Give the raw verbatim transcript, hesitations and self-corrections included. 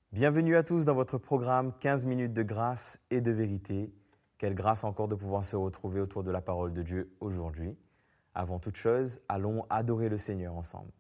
Bienvenue à tous dans votre programme quinze minutes de grâce et de vérité. Quelle grâce encore de pouvoir se retrouver autour de la parole de Dieu aujourd'hui. Avant toute chose, allons adorer le Seigneur ensemble.